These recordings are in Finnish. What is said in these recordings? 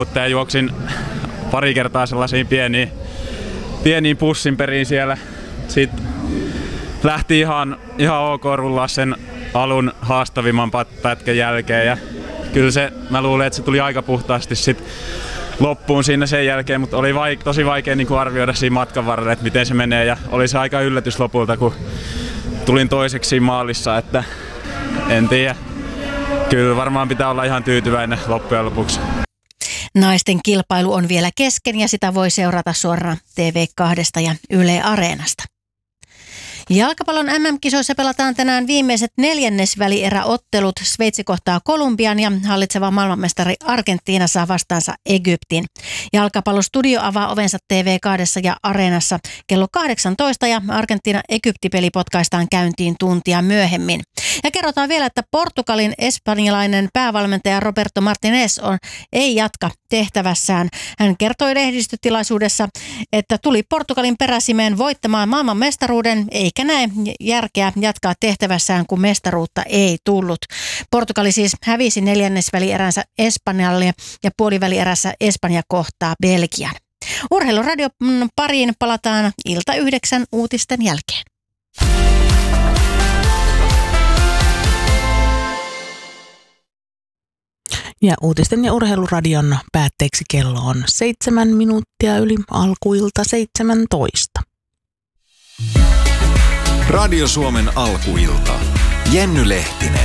Mutta juoksin pari kertaa sellaisiin pieniin pussinperiin siellä. Sitten lähti ihan ok rullaa sen alun haastavimman pätkän jälkeen. Ja kyllä mä luulen, että se tuli aika puhtaasti sit loppuun siinä sen jälkeen, mutta oli tosi vaikea niin kuin arvioida siinä matkan varrella, että miten se menee. Ja oli se aika yllätys lopulta, kun tulin toiseksi maalissa, että en tiedä. Kyllä varmaan pitää olla ihan tyytyväinen loppujen lopuksi. Naisten kilpailu on vielä kesken ja sitä voi seurata suoraan TV2 ja Yle Areenasta. Jalkapallon MM-kisoissa pelataan tänään viimeiset neljännesvälieräottelut. Sveitsi kohtaa Kolumbian ja hallitseva maailmanmestari Argentiina saa vastaansa Egyptin. Jalkapallostudio avaa ovensa TV2 ja Areenassa kello 18 ja Argentiina-Egypti-peli potkaistaan käyntiin tuntia myöhemmin. Ja kerrotaan vielä, että Portugalin espanjalainen päävalmentaja Roberto Martinez ei jatka tehtävässään. Hän kertoi lehdistötilaisuudessa, että tuli Portugalin peräsimeen voittamaan maailmanmestaruuden eikä näe järkeä jatkaa tehtävässään, kun mestaruutta ei tullut. Portugali siis hävisi neljännesvälieränsä Espanjalle ja puolivälierässä Espanja kohtaa Belgian. Urheiluradion pariin palataan 9 uutisten jälkeen. Ja uutisten ja urheiluradion päätteeksi kello on 7 minuuttia yli alkuilta 17. Radio Suomen alkuilta. Jenny Lehtinen.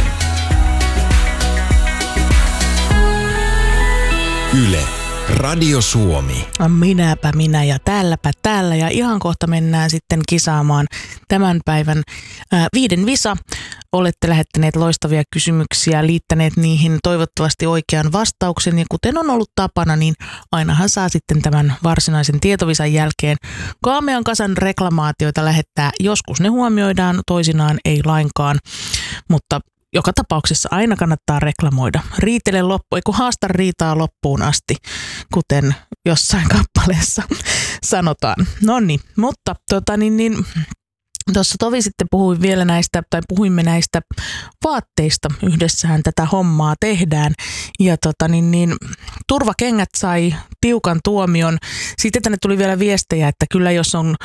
Yle. Radio Suomi. Minäpä minä ja täälläpä täällä ja ihan kohta mennään sitten kisaamaan tämän päivän 5 visa. Olette lähettäneet loistavia kysymyksiä, liittäneet niihin toivottavasti oikean vastauksen ja kuten on ollut tapana, niin ainahan saa sitten tämän varsinaisen tietovisan jälkeen kaamean kasan reklamaatioita lähettää. Joskus ne huomioidaan, toisinaan ei lainkaan, mutta joka tapauksessa aina kannattaa reklamoida. Riitele loppu, kun haasta riitaa loppuun asti, kuten jossain kappaleessa sanotaan. No niin, mutta tuossa tovi sitten puhuimme näistä vaatteista. Yhdessähän tätä hommaa tehdään. Ja turvakengät sai tiukan tuomion. Sitten tänne tuli vielä viestejä, että kyllä jos on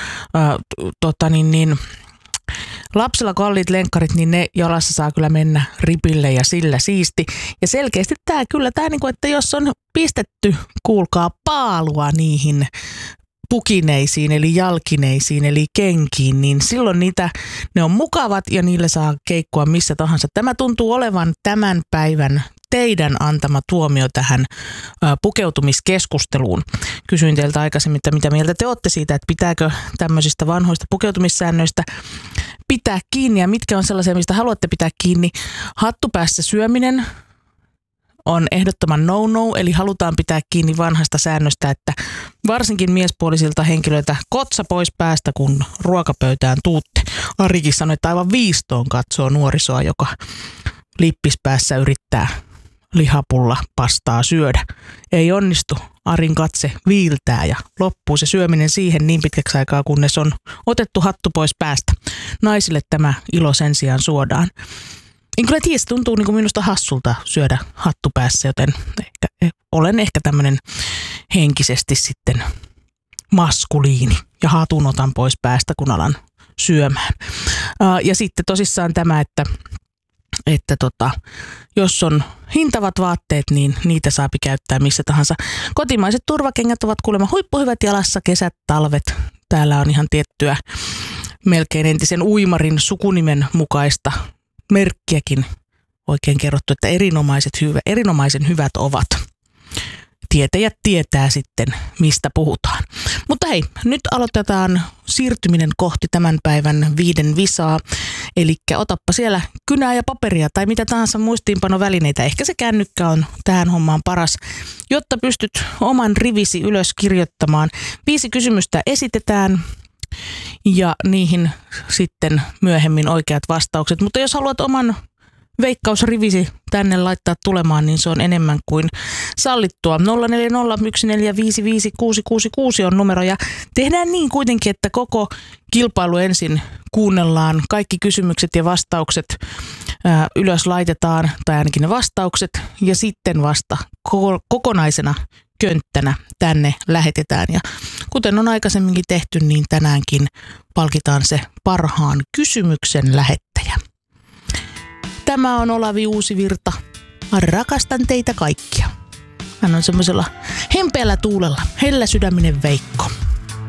lapsilla kalliit lenkkarit, niin ne jalassa saa kyllä mennä ripille ja sillä siisti. Ja selkeästi tämä, että jos on pistetty, kuulkaa, paalua niihin pukineisiin eli jalkineisiin eli kenkiin, niin silloin ne on mukavat ja niillä saa keikkua missä tahansa. Tämä tuntuu olevan tämän päivän teidän antama tuomio tähän pukeutumiskeskusteluun. Kysyin teiltä aikaisemmin, että mitä mieltä te olette siitä, että pitääkö tämmöisistä vanhoista pukeutumissäännöistä pitää kiinni ja mitkä on sellaisia, mistä haluatte pitää kiinni. Hattupäässä syöminen on ehdottoman no-no, eli halutaan pitää kiinni vanhasta säännöstä, että varsinkin miespuolisilta henkilöiltä kotsa pois päästä, kun ruokapöytään tuutte. Arikin sanoi, että aivan viistoon katsoo nuorisoa, joka lippispäässä yrittää lihapulla pastaa syödä. Ei onnistu. Arin katse viiltää ja loppuu se syöminen siihen niin pitkäksi aikaa, kunnes on otettu hattu pois päästä. Naisille tämä ilo sen sijaan suodaan. En kyllä tiedä, se tuntuu niin kuin minusta hassulta syödä hattu päässä, joten olen ehkä tämmöinen henkisesti sitten maskuliini ja hatun otan pois päästä, kun alan syömään. Ja sitten tosissaan tämä, että jos on hintavat vaatteet, niin niitä saapi käyttää missä tahansa. Kotimaiset turvakengät ovat kuulemma huippuhyvät jalassa, kesät, talvet. Täällä on ihan tiettyä melkein entisen uimarin sukunimen mukaista merkkiäkin oikein kerrottu, että erinomaisen hyvät ovat. Tietäjät tietää sitten, mistä puhutaan. Mutta hei, nyt aloitetaan siirtyminen kohti tämän päivän 5 visaa. Eli otappa siellä kynää ja paperia tai mitä tahansa muistiinpanovälineitä. Ehkä se kännykkä on tähän hommaan paras, jotta pystyt oman rivisi ylös kirjoittamaan. 5 kysymystä esitetään ja niihin sitten myöhemmin oikeat vastaukset. Mutta jos haluat oman veikkausrivisi tänne laittaa tulemaan, niin se on enemmän kuin sallittua. 04014555666 on numero ja tehdään niin kuitenkin, että koko kilpailu ensin kuunnellaan, kaikki kysymykset ja vastaukset ylös laitetaan, tai ainakin ne vastaukset, ja sitten vasta kokonaisena könttänä tänne lähetetään. Ja kuten on aikaisemminkin tehty, niin tänäänkin palkitaan se parhaan kysymyksen lähettäjä. Tämä on Olavi Uusivirta. Rakastan teitä kaikkia. Hän on semmoisella hempeällä tuulella, hellä sydäminen Veikko.